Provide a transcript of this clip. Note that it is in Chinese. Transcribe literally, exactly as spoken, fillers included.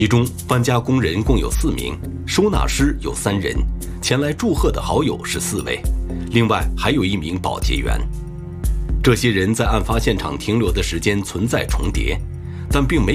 其中搬家工人共有四名，收纳师有三人，前来祝贺的好友是四位，另外还有一名保洁员。这些人在案发现场停留的时间存在重叠，但并没